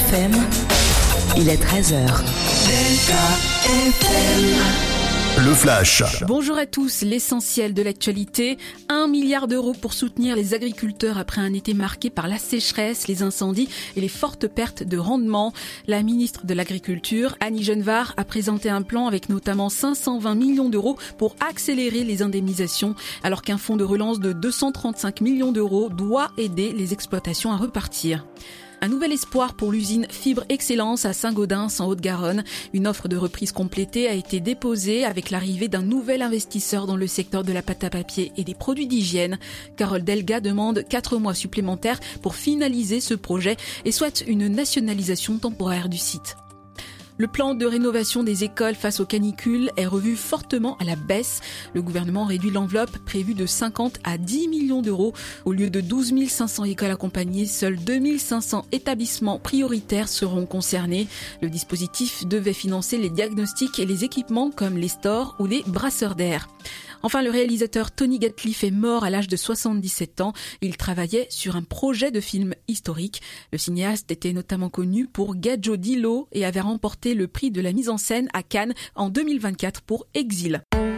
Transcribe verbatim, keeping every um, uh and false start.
F M, il est treize heures. Delta F M. Le Flash. Bonjour à tous, l'essentiel de l'actualité. Un milliard d'euros pour soutenir les agriculteurs après un été marqué par la sécheresse, les incendies et les fortes pertes de rendement. La ministre de l'Agriculture, Annie Genevard, a présenté un plan avec notamment cinq cent vingt millions d'euros pour accélérer les indemnisations, alors qu'un fonds de relance de deux cent trente-cinq millions d'euros doit aider les exploitations à repartir. Un nouvel espoir pour l'usine Fibre Excellence à Saint-Gaudens en Haute-Garonne. Une offre de reprise complétée a été déposée avec l'arrivée d'un nouvel investisseur dans le secteur de la pâte à papier et des produits d'hygiène. Carole Delga demande quatre mois supplémentaires pour finaliser ce projet et souhaite une nationalisation temporaire du site. Le plan de rénovation des écoles face aux canicules est revu fortement à la baisse. Le gouvernement réduit l'enveloppe prévue de cinquante à dix millions d'euros. Au lieu de douze mille cinq cents écoles accompagnées, seuls deux mille cinq cents établissements prioritaires seront concernés. Le dispositif devait financer les diagnostics et les équipements comme les stores ou les brasseurs d'air. Enfin, le réalisateur Tony Gatliff est mort à l'âge de soixante-dix-sept ans. Il travaillait sur un projet de film historique. Le cinéaste était notamment connu pour Gadjo Dilo et avait remporté le prix de la mise en scène à Cannes en deux mille vingt-quatre pour Exil.